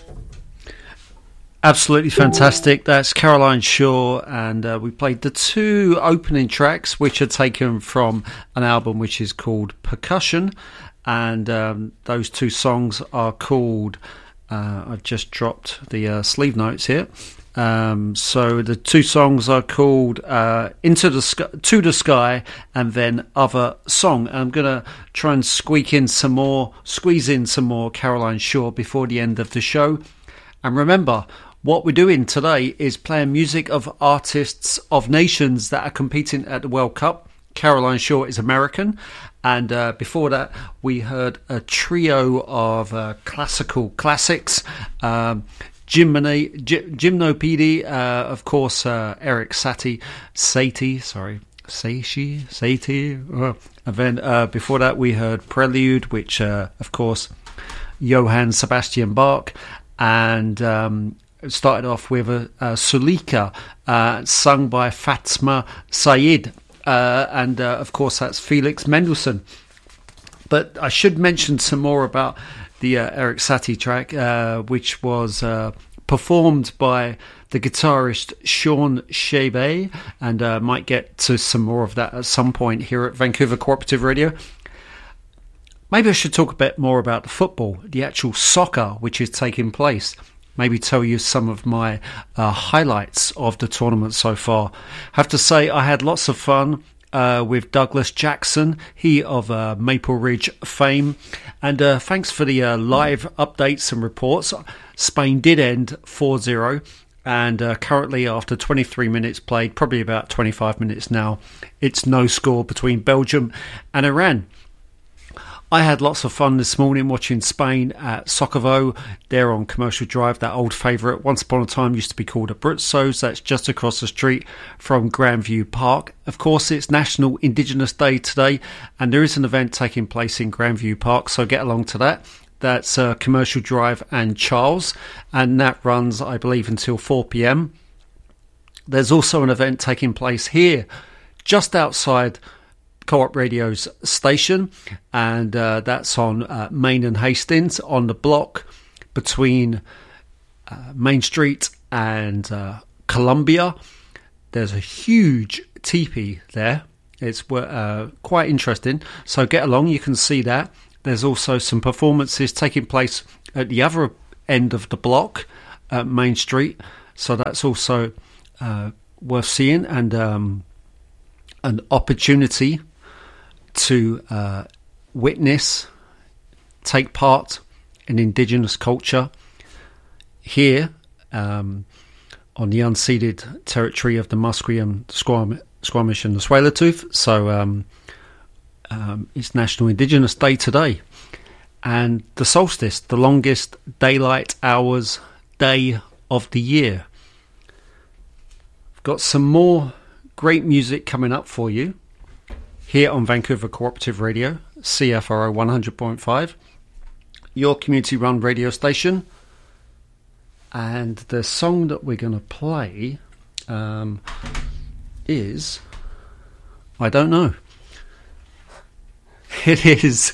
Absolutely fantastic. That's Caroline Shaw, and we played the two opening tracks, which are taken from an album which is called Percussion, and those two songs are called, I've just dropped the sleeve notes here, so the two songs are called Into the Sky, To the Sky, and then Other Song. I'm going to try and squeeze in some more Caroline Shaw before the end of the show. And remember, what we're doing today is playing music of artists of nations that are competing at the World Cup. Caroline Shaw is American, and before that we heard a trio of classical classics. Gymnopedie, of course, Eric Satie, and then before that we heard Prelude, which of course Johann Sebastian Bach, and started off with Sulika, sung by Fatma Said, and of course that's Felix Mendelssohn. But I should mention some more about the Eric Satie track, which was performed by the guitarist Sean Shebe, and might get to some more of that at some point here at Vancouver Cooperative Radio. Maybe I should talk a bit more about the football, the actual soccer which is taking place. Maybe tell you some of my highlights of the tournament so far. I have to say I had lots of fun with Douglas Jackson, he of Maple Ridge fame. And thanks for the live updates and reports. Spain did end 4-0. And currently, after 23 minutes played, probably about 25 minutes now, it's no score between Belgium and Iran. I had lots of fun this morning watching Spain at Soccervo. There on Commercial Drive, that old favourite. Once upon a time used to be called Abruzzo's. That's just across the street from Grandview Park. Of course, it's National Indigenous Day today, and there is an event taking place in Grandview Park, so get along to that. That's Commercial Drive and Charles, and that runs, I believe, until 4 p.m. There's also an event taking place here, just outside Co-op Radio's station, and that's on Main and Hastings, on the block between Main Street and Columbia. There's a huge teepee there. It's quite interesting, so get along, you can see that. There's also some performances taking place at the other end of the block at Main Street, so that's also worth seeing, and an opportunity to witness, take part in Indigenous culture here on the unceded territory of the Musqueam, Squamish and the Tsleil-Waututh. So it's National Indigenous Day today, and the solstice, the longest daylight hours day of the year. I've got some more great music coming up for you here on Vancouver Cooperative Radio, CFRO 100.5, your community-run radio station. And the song that we're going to play is, I don't know. It's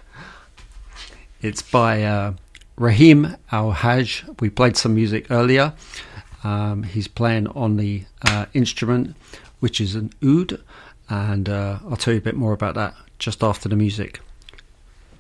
by Rahim Al-Haj. We played some music earlier. He's playing on the instrument, which is an oud. And I'll tell you a bit more about that just after the music.